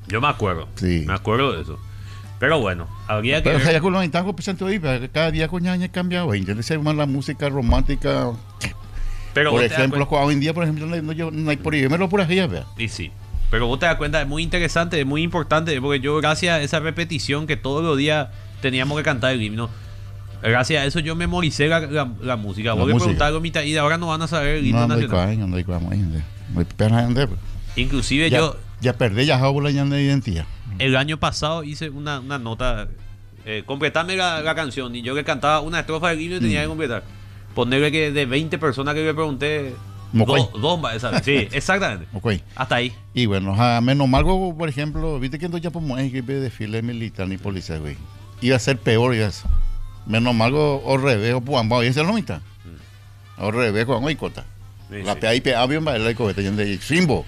Yo Sí. me acuerdo de eso. Pero bueno, habría que Pero ver. ya con los intangos presentes hoy, pero cada día con ñaña cambia hoy. Entonces más la música romántica. Pero Por vos te das ejemplo, cuenta- hoy en día, por ejemplo, no hay por ahí, me lo por ahí, vea. Y sí. Pero vos te das cuenta, es muy interesante, es muy importante, porque yo gracias a esa repetición que todos los días teníamos que cantar el himno, gracias a eso yo memoricé la música. Vos La le música. preguntás algo a mitad y de ahora no van a saber el himno No ando nacional. ando igual, muy pena ande. Inclusive Ya yo ya perdí ya hago la ñanda de identidad. el año pasado hice una nota, completarme la canción, y yo que cantaba una estrofa del himno y tenía que completar. Ponerle que de 20 personas que le pregunté, Mocoy. dos va esa vez. Sí, exactamente. Ok. Hasta ahí. Y bueno, menos mal, por ejemplo, viste que entonces ya podemos equipo de desfile militar ni policía, güey. Iba a ser peor y eso. Menos mal, o revés, o puambao, y ese es lo mitad. O revés, con hoy cota. Sí, La sí. PA y PA bien va el cohete, y de Simbo.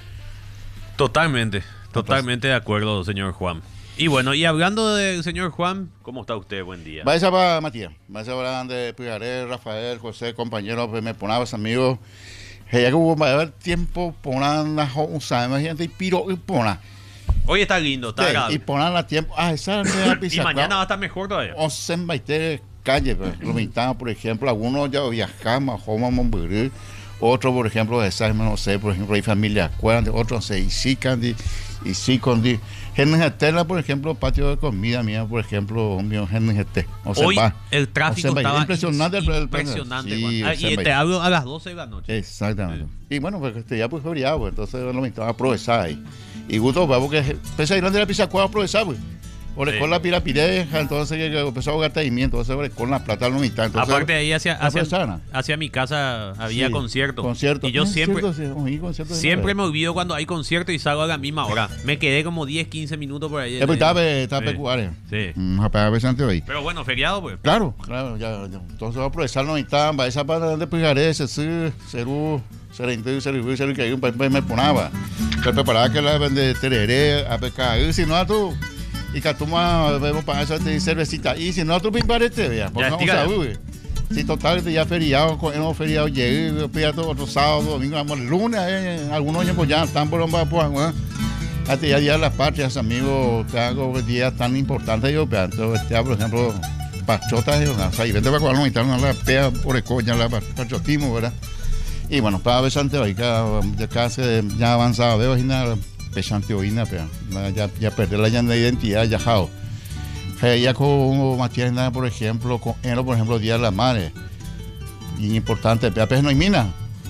Totalmente de acuerdo, señor Juan. Y bueno, y hablando del señor Juan, ¿cómo está usted? Buen día. Va esa para Matías, va esa para de Pigaré, Rafael, José, compañeros, pues me ponabas amigos. Ya que hubo va a haber tiempo, ponan la josa, imagínate, y piro y pona. Hoy está lindo, está Y agradable. ponan la tiempo, esa es la Y pizza. mañana va a estar mejor todavía. O se baite calle, pues, lo mitad, por ejemplo, algunos ya viajamos, Joma, Momburí, otros, por ejemplo, de Sáenz, no sé, por ejemplo, hay familia acuerdan, otros se hicican, y sí con Genetela, por ejemplo, patio de comida mía, por ejemplo, mío Genete. O sea, Hoy va. el tráfico O sea, estaba impresionante impresionante. sí, Juan. o sea, Y te hablo a las 12 de la noche. Exactamente. Y bueno, pues ya pues feriado, pues, entonces lo mitad aprovechar ahí. Y gusto, pues, porque pese a ir de la pizza cueva aprovechar, pues. Por Sí. con la pirapireja, entonces que empezó a jugar seguimiento, entonces con la plata lo mitad. Entonces, Aparte de ahí persona. hacia mi casa había Sí, conciertos. conciertos. Y yo siempre, Conciertos, siempre me olvido cuando hay concierto y salgo a la misma hora. Me quedé como 10, 15 minutos por ahí. Estaba Sí. peculiar. Sí. A veces antes hoy. Pero bueno, feriado, pues. Claro, ya. Entonces va a aprovechar la mitad, va esa para de Pigaré, Cerú, Cerú, que ahí un país me ponaba. Se preparaba que la vende tereré, a pecar, y si no a tú. Y que tú más vemos para eso de cervecita. Y si no, tú pimparete, vea. Porque vamos estica, a ver. Si total, ya feriado, hemos feriado, llegué, feriado otro sábado, domingo, vamos, lunes, algunos años pues ya están por un pues, hasta ya día de las patrias, amigos, que hago días tan importantes, yo, pero entonces, por ejemplo, pachotas, o sea, y vete para cuando no la pea por el coña, la pachotismo, ¿verdad? Y bueno, para ver antes hoy, ya se ya avanzado, veo y nada. Pesante oína, pero ya perdí la identidad, ya jao. Ya con Matías nada, por ejemplo, con él, por ejemplo, Día de la Madre. Y importante, pero no hay mina.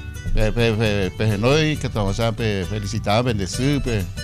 Pero no hay que o sea, felicitar, bendecir,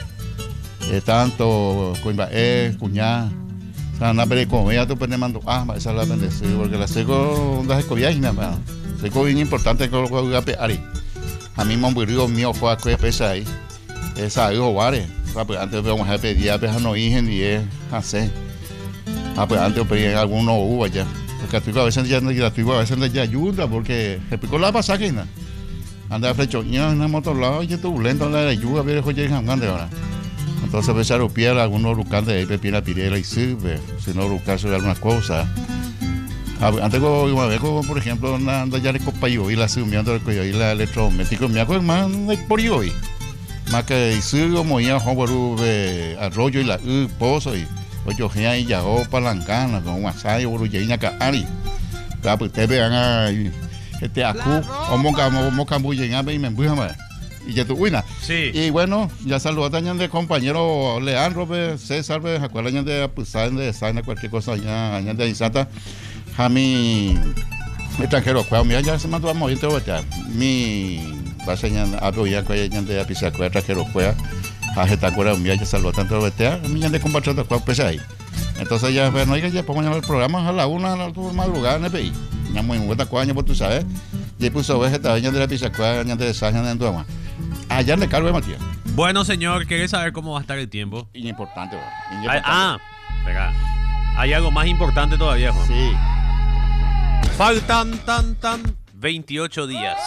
tanto con cuñada. O sea, nada, pero con ella tú puedes mandar, esa es la bendecir, porque la seco das escobias, nada, seco bien importante que lo voy a pegar. A mí, Momburío mío fue a que pesa ahí. Esa hijo Juárez, pues antes vamos a pedir a no origen y es hacer. Pues antes pedí algunos uvas ya. Porque a veces ya ayuda porque se picó la pasaje, ¿no? Anda flechoña en el motor lado y estuvo lento la ayuda, pero eso ya es grande ahora. Entonces pues a rupiar algunos rucantes ahí pepina pirela y sirve, si no rucar sobre algunas cosas. Antes por ejemplo, anda ya le copayo y la sumiendo el cuello y la electrodoméstico, me acuerdo más por hoy. Más que sigo moía joven arroyo y la pozo y ocho gea y ya palancana con masai o ruyeña caari. Pues ustedes vean a acu o moca buyeña y me embuja y ya tu uina. Sí. Y bueno, ya saludo también de compañero Leandro, César, acuerdan de apusar de design cualquier cosa allá de Isata. A mi extranjero, mira ya se mandó a morir mi pasa a ya que ya de pisar cuatro que lo juega a esta cuera un día ya salvo tanto vetea a mí ya de compatriotas cuál pesa ahí entonces ya bueno hay que ya pongo el programa a la una a la madrugada en el país ya muy buena cuaña por tú sabes y puso vegeta ya de la pisa cuera ya de saña en tu ama allá en el cargo de Matías. Bueno, señor, ¿querés saber cómo va a estar el tiempo? Importante, Venga, hay algo más importante todavía, Juan. sí. Faltan 28 días.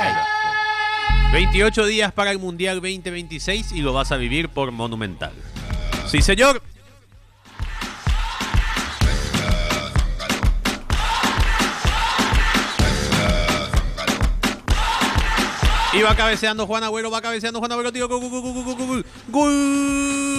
28 días para el Mundial 2026 y lo vas a vivir por Monumental. Sí, señor. Y va cabeceando Juan Agüero, tío. Gol.